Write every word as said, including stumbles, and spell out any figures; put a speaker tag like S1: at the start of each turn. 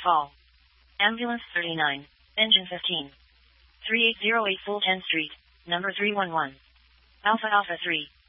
S1: Fall. Ambulance thirty-nine. Engine fifteen. three eight zero eight Fulton Street, number three one one. Alpha Alpha three.